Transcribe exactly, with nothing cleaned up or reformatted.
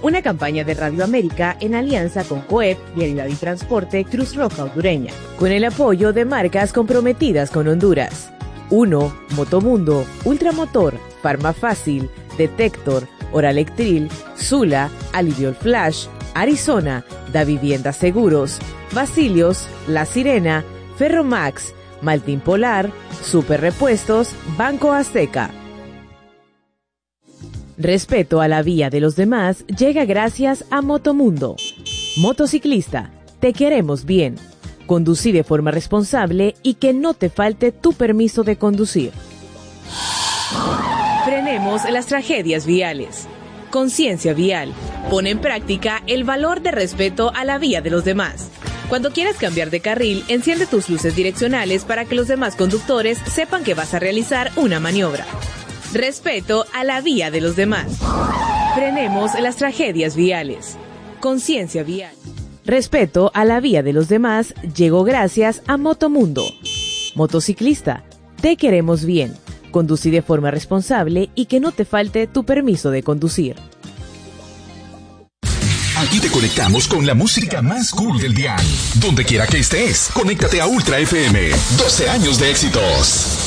Una campaña de Radio América en alianza con COEP, Vialidad y Transporte, Cruz Roja Hondureña, con el apoyo de marcas comprometidas con Honduras. uno. Motomundo, Ultramotor, Farmafácil, Detector, Oralectril, Zula, Aliviol Flash, Arizona, Da Vivienda Seguros, Basilios, La Sirena, Ferromax, Maltín Polar, Super Repuestos, Banco Azteca. Respeto a la vía de los demás llega gracias a Motomundo. Motociclista, te queremos bien. Conducí de forma responsable y que no te falte tu permiso de conducir. Frenemos las tragedias viales. Conciencia vial. Pon en práctica el valor de respeto a la vía de los demás. Cuando quieras cambiar de carril, enciende tus luces direccionales para que los demás conductores sepan que vas a realizar una maniobra. Respeto a la vía de los demás. Frenemos las tragedias viales. Conciencia vial. Respeto a la vía de los demás llegó gracias a Motomundo. Motociclista, te queremos bien. Conducí de forma responsable y que no te falte tu permiso de conducir. Aquí te conectamos con la música más cool del dial. Donde quiera que estés, conéctate a Ultra F M. doce años de éxitos.